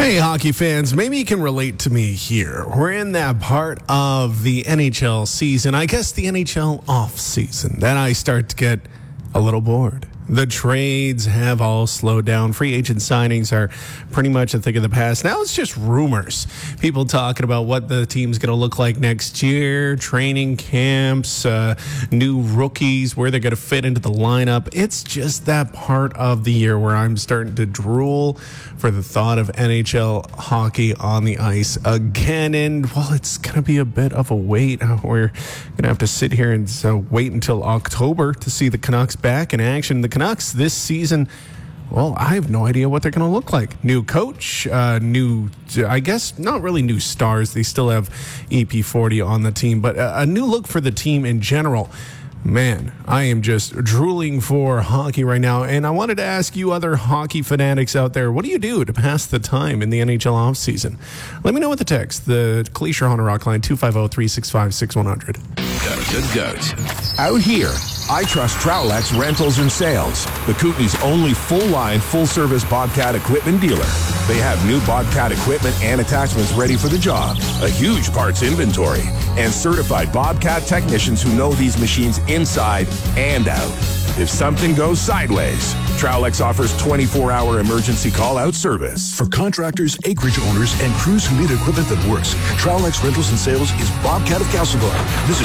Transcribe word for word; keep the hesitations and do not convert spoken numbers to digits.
Hey, hockey fans, maybe you can relate to me here. We're in that part of the N H L season, I guess the N H L off season, that I start to get a little bored. The trades have all slowed down. Free agent signings are pretty much a thing of the past. Now it's just rumors. People talking about what the team's going to look like next year, training camps, uh, new rookies, where they're going to fit into the lineup. It's just that part of the year where I'm starting to drool for the thought of N H L hockey on the ice again. And, well, it's going to be a bit of a wait. We're going to have to sit here and uh, wait until October to see the Canucks back in action. The Canucks this season, well, I have no idea what they're going to look like. New coach, uh, new, I guess, not really new stars. They still have E P forty on the team, but a, a new look for the team in general. Man, I am just drooling for hockey right now, and I wanted to ask you other hockey fanatics out there, what do you do to pass the time in the N H L offseason? Let me know with the text, the Glacier Honda Rock line, two five zero, three six five, six one zero zero. Goat, goat, goat. Out here, I trust Trowlex Rentals and Sales, the Kootenay's only full-line, full-service Bobcat equipment dealer. They have new Bobcat equipment and attachments ready for the job, a huge parts inventory, and certified Bobcat technicians who know these machines inside and out. If something goes sideways, Trowlex offers twenty-four hour emergency call-out service. For contractors, acreage owners, and crews who need equipment that works, Trowlex Rentals and Sales is Bobcat of Castlegar. Visit